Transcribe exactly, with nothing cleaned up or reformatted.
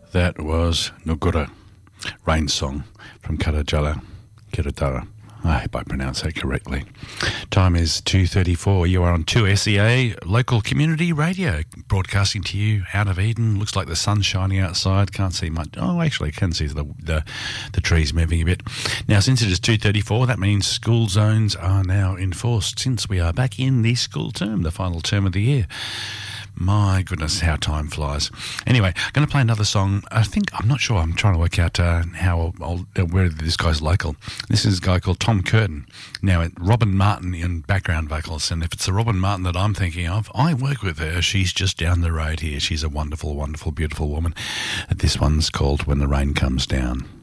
That was Ngura, Rain Song from Karajala, Kiratara. I hope I pronounced that correctly. Time is two thirty-four. You are on two S E A, local community radio, broadcasting to you out of Eden. Looks like the sun's shining outside. Can't see much. Oh, actually, I can see the, the, the trees moving a bit. Now, since it is two thirty-four, that means school zones are now enforced since we are back in the school term, the final term of the year. My goodness, how time flies. Anyway, I'm going to play another song. I think, I'm not sure, I'm trying to work out uh, how old, uh, where this guy's local. This is a guy called Tom Curtin. Now, Robin Martin in background vocals, and if it's the Robin Martin that I'm thinking of, I work with her. She's just down the road here. She's a wonderful, wonderful, beautiful woman. This one's called When the Rain Comes Down.